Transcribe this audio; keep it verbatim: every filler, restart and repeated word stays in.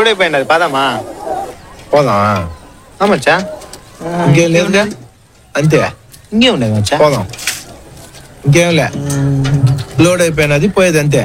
అయిపోయినది పదమ్మా. పోదామా మచ్చా? ఇంకేం లేదుగా అంతే. ఇంకేం ఉండదు మచ్చా. పోదాం ఇంకేం లే, లోడ్ అయిపోయినది పోయేది అంతే.